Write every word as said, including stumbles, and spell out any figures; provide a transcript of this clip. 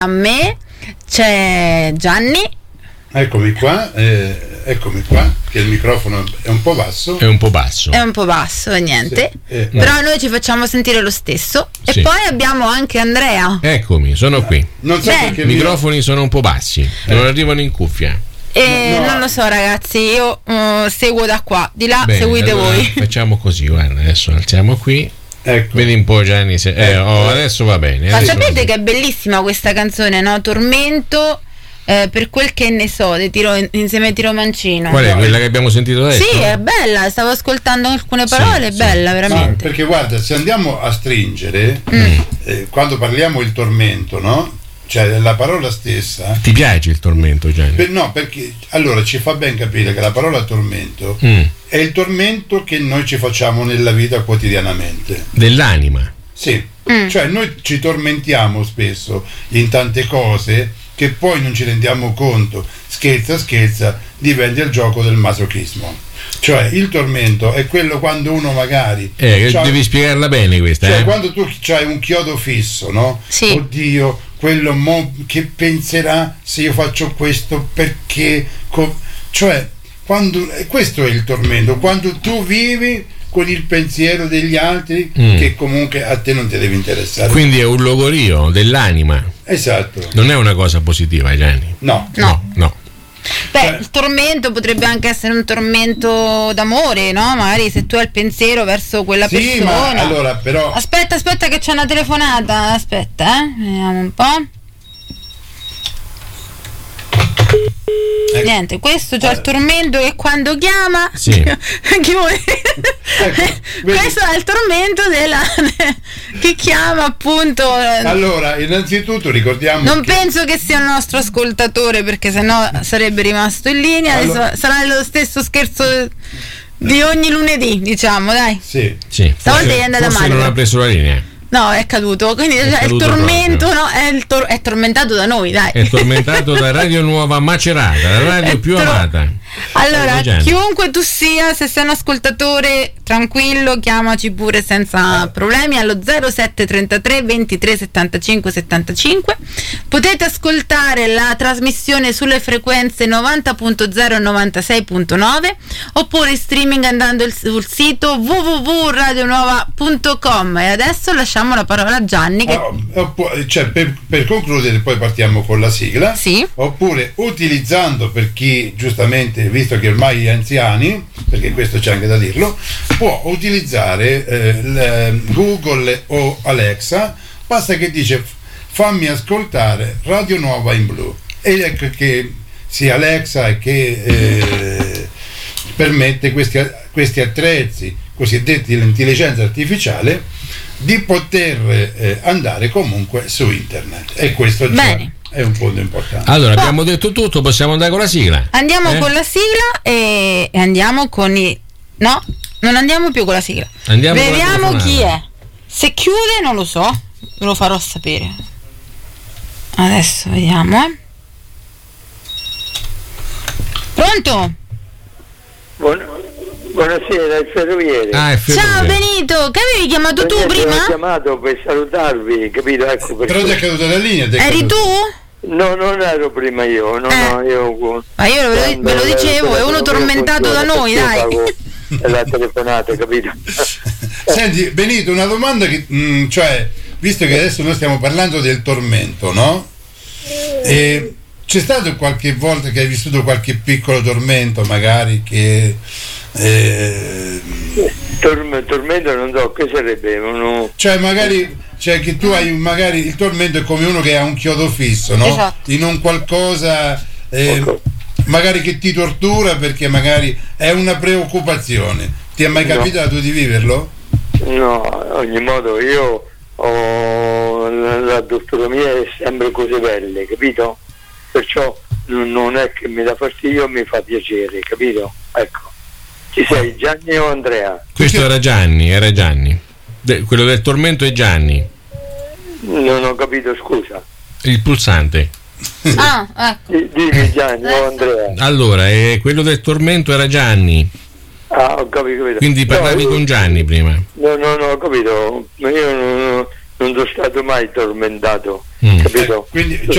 A me c'è Gianni. Eccomi qua, eh, eccomi qua, che il microfono è un po' basso. È un po' basso. È un po' basso, niente. Sì, eh, Però no. Noi ci facciamo sentire lo stesso. Sì. E poi abbiamo anche Andrea. Eccomi, sono qui. Non so Beh. perché I microfoni sono un po' bassi, Eh. non arrivano in cuffia. E No, no. non lo so, ragazzi, io uh, seguo da qua, di là Bene, seguite allora voi. Facciamo così, guarda, adesso alziamo qui. Ecco. Vedi un po' Gianni se... eh, oh, adesso va bene. Ma adesso va sapete bene. che è bellissima questa canzone, no? Tormento, eh, per quel che ne so, di Tiro, insieme a Tiro Mancino. Qual è quella che abbiamo sentito adesso? Sì, è bella, stavo ascoltando alcune parole, è sì. bella, Ma veramente. perché guarda, se andiamo a stringere, Mm. eh, quando parliamo il tormento, no? Cioè la parola stessa. Ti piace il tormento, Gianni? Per- no, perché allora ci fa ben capire che la parola tormento Mm. è il tormento che noi ci facciamo nella vita quotidianamente. Dell'anima. Sì, Mm. cioè noi ci tormentiamo spesso in tante cose che poi non ci rendiamo conto. Scherza, scherza, diventa il gioco del masochismo. Cioè il tormento è quello quando uno magari... Eh, c'ha- devi spiegarla bene questa, cioè eh? quando tu hai un chiodo fisso, no? Sì. Oddio, quello mo che penserà se io faccio questo, perché co- cioè quando e questo è il tormento, quando tu vivi con il pensiero degli altri Mm. che comunque a te non ti deve interessare. Quindi è un logorio dell'anima. Esatto. Non è una cosa positiva, Gianni. No. No. no. Beh, il tormento potrebbe anche essere un tormento d'amore, no? Magari se tu hai il pensiero verso quella Sì, persona. ma allora però Aspetta, aspetta che c'è una telefonata. Aspetta, eh. Vediamo un po'. Ecco. Niente, questo c'è il tormento che quando chiama Sì. chi vuole- Ecco, vedi. questo è il tormento della che chiama appunto. allora innanzitutto ricordiamo Non che penso che sia un nostro ascoltatore, perché sennò sarebbe rimasto in linea. Allora- Adesso sarà lo stesso scherzo di ogni lunedì, diciamo, dai. sì. Sì. Stavolta Forse- è andata forse male, non però. ha preso la linea. No, è caduto. Quindi È cioè, il caduto tormento, proprio. no? È, il tor- è tormentato da noi, dai. È tormentato da Radio Nuova Macerata, la radio È più tro- amata. Allora, Eh, Gianni. chiunque tu sia, se sei un ascoltatore tranquillo, chiamaci pure senza problemi allo zero sette trentatré ventitré settantacinque settantacinque. Potete ascoltare la trasmissione sulle frequenze novanta punto zero e novantasei punto nove oppure in streaming andando il- sul sito w w w punto radio nuova punto com. E adesso lasciamo la parola a Gianni che... Ah, oppu- cioè, per, per concludere poi partiamo con la sigla. Sì. Oppure utilizzando, per chi giustamente, visto che ormai è anziani, perché questo c'è anche da dirlo, può utilizzare eh, il, Google o Alexa, basta che dice fammi ascoltare Radio Nuova in blu, ed ecco che sia Alexa e che eh, permette questi, questi attrezzi cosiddetti dell'intelligenza artificiale di poter eh, andare comunque su internet, e questo già Bene. è un punto importante. Allora, abbiamo detto tutto, possiamo andare con la sigla. Andiamo Eh? con la sigla e, e andiamo con i... No, non andiamo più con la sigla. Andiamo con la Vediamo telefonata. chi è. Se chiude non lo so, ve lo farò sapere. Adesso vediamo. eh. Pronto? Buon- buonasera, il ferroviere. Ah, è Ciao Ferrovia. Benito, che avevi chiamato tu Niente, prima? Ho chiamato per salutarvi, capito? Ecco perché. Però ti è caduta la linea, ti è Eri caduta. tu? No, non ero prima io, no, Eh. no, io. Ma io ve lo, ve lo dicevo, è uno tormentato da noi, dai. E la telefonata, capito? Senti Benito, una domanda che mh, cioè, visto che adesso noi stiamo parlando del tormento, no? E c'è stato qualche volta che hai vissuto qualche piccolo tormento, magari che eh, Torm- tormento non so, che sarebbe? Uno... cioè magari cioè che tu hai un- magari il tormento è come uno che ha un chiodo fisso, no? Esatto. In un qualcosa eh, Ok. magari che ti tortura perché magari è una preoccupazione. Ti è mai No. capitato di viverlo? No, ad ogni modo io ho la, la dottora mia è sempre cose belle, capito? Perciò non, non è che mi dà fastidio, mi fa piacere, capito? Ecco. Ci sei, Gianni o Andrea? Questo era Gianni, era Gianni. De- quello del tormento è Gianni, Non ho capito, scusa. il pulsante. Ah, ecco. Di- Dimmi Gianni o Andrea. Allora, eh, quello del tormento era Gianni, Ah, ho capito, capito. quindi parlavi no, io- con Gianni prima. No, no, no, ho capito. Ma io non, non sono stato mai tormentato, Mm. capito? Eh, quindi,